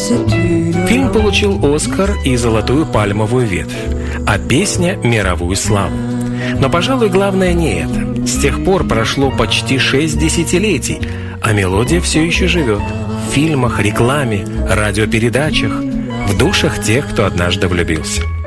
Фильм получил «Оскар» и «Золотую пальмовую ветвь», а песня – мировую славу. Но, пожалуй, главное не это. С тех пор прошло почти 6 десятилетий, а мелодия все еще живет в фильмах, рекламе, радиопередачах, в душах тех, кто однажды влюбился.